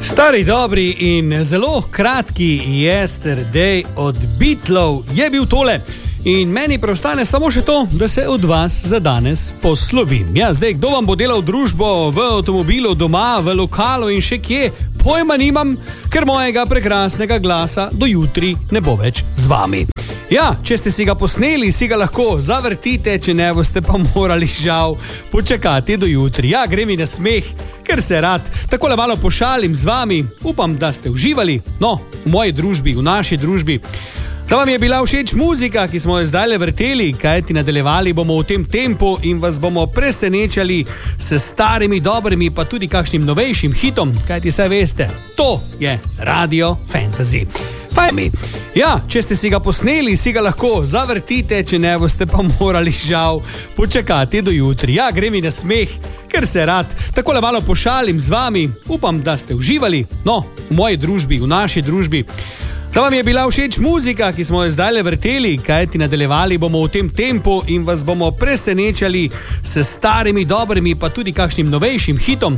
Stari, dobri in zelo kratki Yesterday od Beatlov je bil tole. In meni preostane samo še to, da se od vas za danes poslovim. Ja, zdaj, kdo vam bo delal družbo v avtomobilu, doma, v lokalu in še kje, pojma nimam, ker mojega prekrasnega glasa do jutri ne bo več z vami. Ja, če ste si ga posneli, si ga lahko zavrtite, če ne boste pa morali žal počakati do jutri. Ja, gre mi na smeh, ker se rad takole malo pošalim z vami. Upam, da ste uživali, v moji družbi, v naši družbi. Da vam je bila všeč muzika, ki smo jo zdaj le vrteli, kajti nadaljevali bomo v tem tempu in vas bomo presenečali s starimi, dobrimi, pa tudi kakšnim novejšim hitom, kajti saj veste, to je Radio Fantasy. Fajmi. Ja, če ste si ga posneli, si ga lahko zavrtite, če ne boste pa morali žal počakati do jutri. Ja, gre mi na smeh, ker se rad takole malo pošalim z vami. Upam, da ste uživali, v moji družbi, v naši družbi. Da vam je bila všeč muzika, ki smo jo zdaj le vrteli, kajti nadaljevali bomo v tem tempu in vas bomo presenečali s starimi, dobrimi, pa tudi kakšnim novejšim hitom.